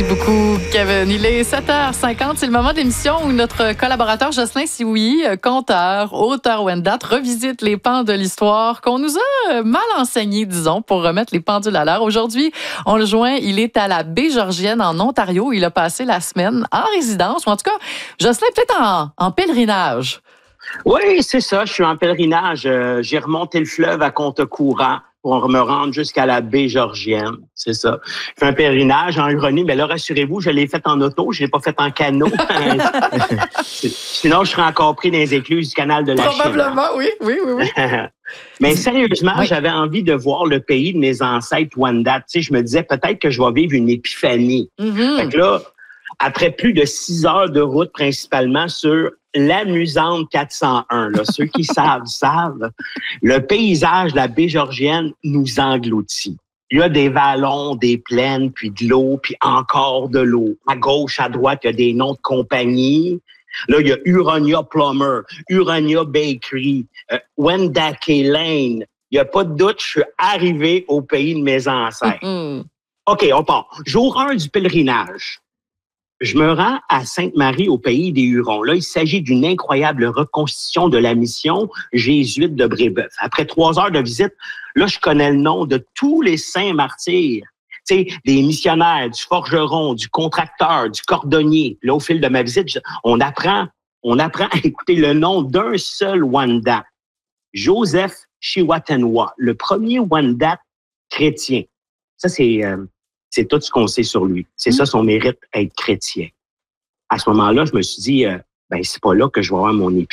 Merci beaucoup, Kevin. Il est 7h50. C'est le moment de l'émission où notre collaborateur Jocelyn Sioui, conteur, auteur Wendat, revisite les pans de l'histoire qu'on nous a mal enseignés, disons, pour remettre les pendules à l'heure. Aujourd'hui, on le joint. Il est à la baie Georgienne en Ontario. Il a passé la semaine en résidence, ou en tout cas, Jocelyn, peut-être en pèlerinage. Oui, c'est ça. Je suis en pèlerinage. J'ai remonté le fleuve à compte courant pour me rendre jusqu'à la baie Georgienne. C'est ça. Je fais un pèlerinage en Huronie, mais là, rassurez-vous, je l'ai fait en auto, je l'ai pas fait en canot. Sinon, je serais encore pris dans les écluses du canal de la Chine. Probablement, oui. Mais sérieusement, j'avais envie de voir le pays de mes ancêtres Wendat. Tu sais, je me disais peut-être que je vais vivre une épiphanie. Fait que là, après plus de 6 heures de route, principalement sur l'amusante 401, là, ceux qui savent, le paysage de la baie Georgienne nous engloutit. Il y a des vallons, des plaines, puis de l'eau, puis encore de l'eau. À gauche, à droite, il y a des noms de compagnies. Là, il y a Huronia Plumber, Huronia Bakery, Wendake Lane. Il n'y a pas de doute, je suis arrivé au pays de mes ancêtres. OK, on part. Jour 1 du pèlerinage. Je me rends à Sainte-Marie, au pays des Hurons. Là, il s'agit d'une incroyable reconstitution de la mission jésuite de Brébeuf. Après 3 heures de visite, là, je connais le nom de tous les saints martyrs. Tu sais, des missionnaires, du forgeron, du contracteur, du cordonnier. Là, au fil de ma visite, on apprend à écouter le nom d'un seul Wendat. Joseph Chiwatenwa, le premier Wendat chrétien. Ça, c'est tout ce qu'on sait sur lui. C'est ça son mérite, être chrétien. À ce moment-là, je me suis dit, c'est pas là que je vais avoir mon épiphanie.